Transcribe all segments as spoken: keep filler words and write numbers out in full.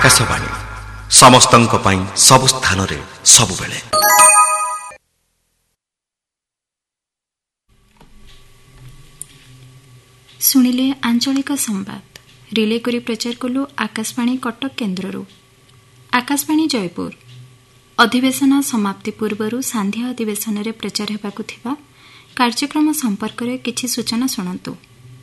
आकाशवाणी समस्तंक पई सब स्थान रे सब बेले। सुनिले आंचलिक संवाद रिले करी प्रचार कलु आकाशवाणी कटक केन्द्ररू। आकाशवाणी जयपुर अधिवेशन समाप्ति पूर्व सांध्या अधिवेशन रे प्रचार हेबाकु थिबा कार्यक्रम संपर्क रे किछि सूचना सुनंतु।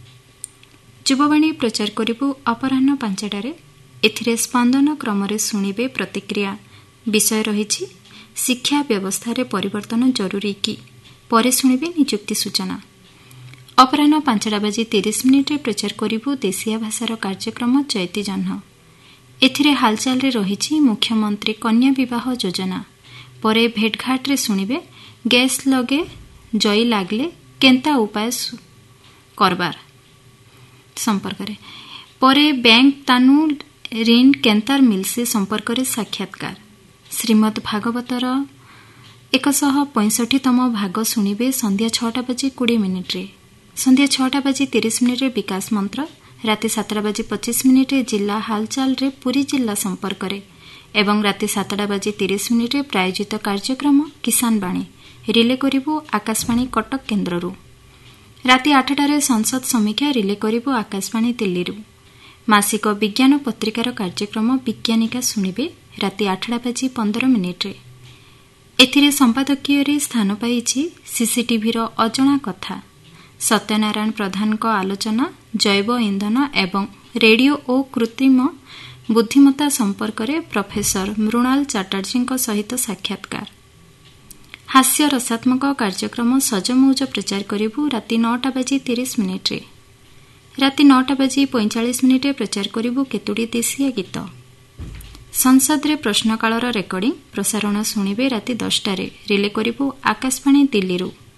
युववाणी प्रचार करिबु अपराह्न पांचटारे। एथिरे स्पंदन क्रम रे सुनिबे प्रतिक्रिया विषय रहिछि शिक्षा व्यवस्था रे परिवर्तन जरूरी कि परे सुनिबे नियुक्ति सूचना। अपराह्न पांचटा बाजी तीस मिनिट रे प्रचार करिबु देशिया भाषार कार्यक्रम चैती जह्न। एथिरे हालचाल रे रहिछि मुख्यमंत्री कन्या विवाह योजना। परे भेटघाट रे सुनिबे गैस लगे जई लागले केंता उपाय करबार संपर्क रे। परे बैंक तानु ऋण केंतार मिलसे संपर्क रे साक्षात्कार। श्रीमद भागवतर एक सौ पैंसठतम भाग सुनिबे संध्या छटा बाजी कोड़े मिनिट रे। संध्या छटा बाजी तीस मिनिट रे विकास मंत्र। राति सातटा बाजी पच्चीस मिनिट रे जिला हालचाल रे पुरी जिला संपर्क रे एवं राति सातटा बाजी तीस मिनिट रे प्रायोजित कार्यक्रम किसान बाणी रिले करिबो आकाशवाणी कटक केन्द्ररू। राति आठटारे संसद समीक्षा रिले करिबो आकाशवाणी दिल्लीरू। मासिक विज्ञान पत्रिकार कार्यक्रम विज्ञानिका सुनिबे राति आठटा बाजी पंदर मिनिट रे। एथिरे संपादकीय रे स्थान पाइछि सीसीटीवी रो अजणा कथा। सत्यनारायण प्रधान को आलोचना जैव ईंधन एवं रेडियो और कृत्रिम बुद्धिमत्ता संपर्क रे प्रोफेसर मृणाल चटर्जी सहित साक्षात्कार। हास्य रसात्मक कार्यक्रम सजमौज प्रचार करिबु राति नौटा बाजी तीस मिनिट रे। राति नौटा बाजी पैंचाश मिनिट रे प्रचार करिबु केतुडी देशिया गीत। संसद रे प्रश्नकालर रेकर्डिंग प्रसारण सुनिबे राति दसटा रे। रिले करिबु आकाशवाणी दिल्लीरू।